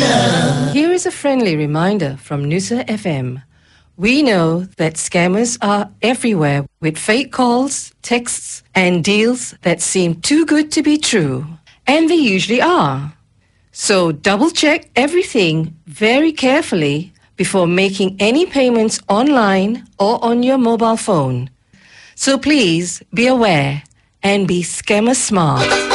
Here is a friendly reminder from Nusa FM. We know that scammers are everywhere with fake calls, texts, and deals that seem too good to be true. And they usually are. So double check everything very carefully before making any payments online or on your mobile phone. So please be aware and be scammer smart.